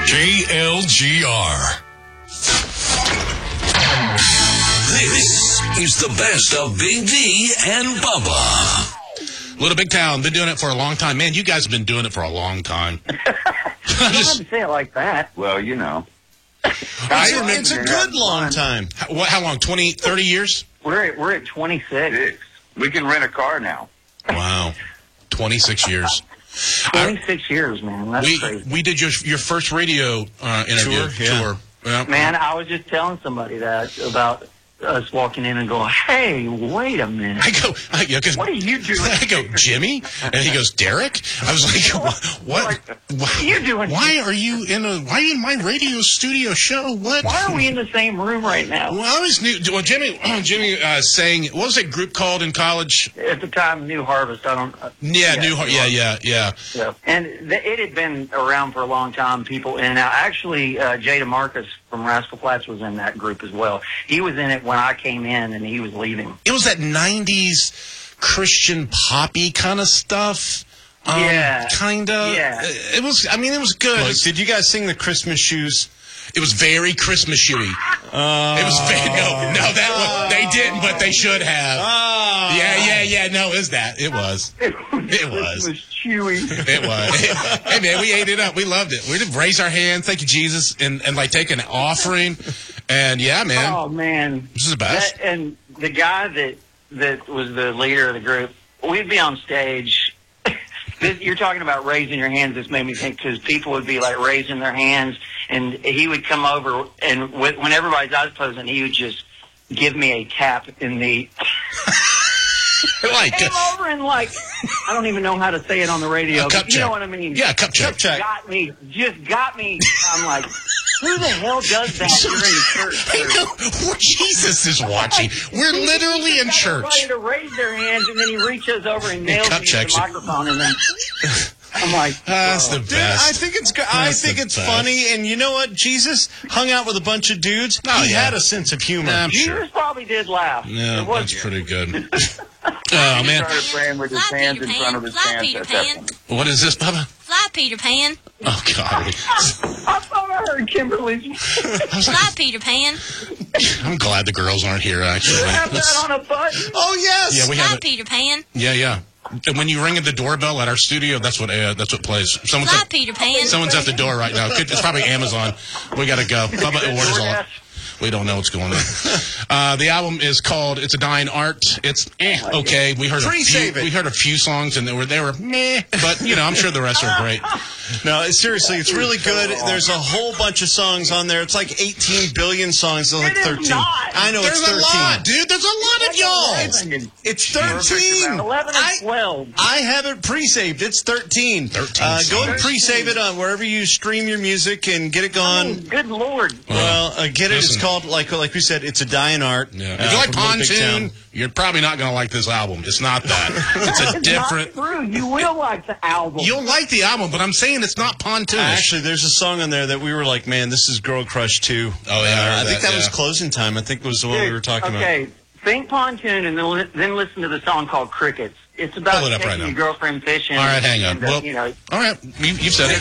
KLGR. This is the best of Big D and Bubba. Little Big Town, been doing it for a long time. Man, you guys have been doing it for a long time. You don't have to say it like that. Well, you know. It's a good long time. How long? 20, 30 years? We're at 26. We can rent a car now. Wow. 26 years. 26 years, man. That's crazy. We did your first radio interview. Tour. Yeah. Man, I was just telling somebody that about us walking in and going, hey, wait a minute. What are you doing? I go, Jimmy? And he goes, Derek? I was like, what are you doing? Why are you in my radio studio show? What? Why are we in the same room right now? Well, I always knew. Well, Jimmy sang. What was that group called in college? At the time, New Harvest. New Harvest. Yeah. And it had been around for a long time. People in and out. Actually, Jay DeMarcus from Rascal Flatts was in that group as well. He was in it when I came in, and he was leaving. It was that 90s Christian poppy kind of stuff. Kind of. Yeah. It was good. Look, did you guys sing the Christmas Shoes? It was very Christmas shoey. It was very, they didn't, but they should have. Yeah. No, it was that. It was. It was chewy. It was. Hey man, we ate it up. We loved it. We did raise our hands, thank you Jesus, and like take an offering. And yeah, man. Oh man, this is the best. And the guy that was the leader of the group, we'd be on stage. You're talking about raising your hands. This made me think because people would be like raising their hands, and he would come over, and when everybody's eyes closed, and he would just give me a tap in the. Came over and I don't even know how to say it on the radio. But you know what I mean? Yeah, cup check. Got me. I'm like, who the hell does that during church? I know. Jesus is watching. We're literally in church. Everybody to raise their hands, and then he reaches over and nails me with the microphone, and then I'm like, that's the best. Dude, I think it's good. I think it's funny, and you know what? Jesus hung out with a bunch of dudes. He had a sense of humor. Jesus probably did laugh. Yeah, that's pretty good. Oh, man. He started praying with his hands in front of his pants. What is this, Bubba? Fly, Peter Pan. Oh, God. I thought I heard Kimberly. Fly, Peter Pan. I'm glad the girls aren't here, actually. You have that on a button? Oh, yes. Yeah, we have Fly, it. Peter Pan. Yeah. And when you ring the doorbell at our studio, that's what plays. Fly, Peter Pan. Someone's at the door right now. It's probably Amazon. We got to go. Bubba orders all. We don't know what's going on. The album is called "It's a Dying Art." It's okay. We heard a few songs and they were meh, but I'm sure the rest are great. No, seriously, it's really good. There's a whole bunch of songs on there. It's like 18 billion songs. There's like 13. I know it's 13. There's a lot, dude. There's a lot of y'all. It's 13. 11 and 12. I have it pre-saved. It's 13. 13. Go and pre-save it on wherever you stream your music and get it going. Good Lord. Well, get it. It's called, like we said, It's a Dying Art. Yeah. If you like Pontoon, you're probably not going to like this album. It's not that. It's a different. Not true. You will like the album. You'll like the album, but I'm saying it's not Pontoon. Actually, there's a song on there that we were like, man, this is Girl Crush 2. Oh, yeah. I think that was Closing Time. I think was the one we were talking about. Okay, think Pontoon and then listen to the song called Crickets. It's about taking your girlfriend fishing. All right, hang on. And, all right, you've said it.